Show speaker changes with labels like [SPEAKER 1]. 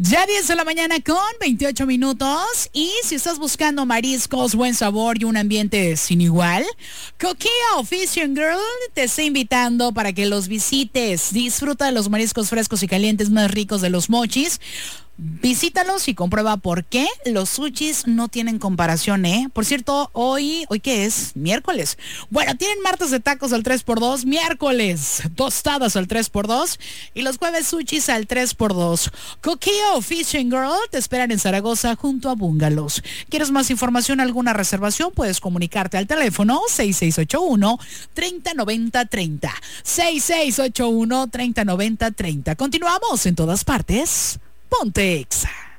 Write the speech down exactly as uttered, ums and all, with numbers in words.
[SPEAKER 1] Ya diez de la mañana con veintiocho minutos. Y si estás buscando mariscos, buen sabor y un ambiente sin igual, Coquillo Fish and Girl te está invitando para que los visites. Disfruta de los mariscos frescos y calientes más ricos de Los Mochis. Visítalos y comprueba por qué los sushis no tienen comparación, ¿eh? Por cierto, hoy, ¿hoy qué es? Miércoles. Bueno, tienen martes de tacos al tres por dos, miércoles tostadas al tres por dos y los jueves sushis al tres por dos. Coquillo Fish and Girl te esperan en Zaragoza junto a Bungalows. ¿Quieres más información, alguna reservación? Puedes comunicarte al teléfono seis seis ocho uno, tres cero nueve cero tres cero. seis seis ocho uno, tres cero nueve cero tres cero. Continuamos en todas partes. Ponte Exa.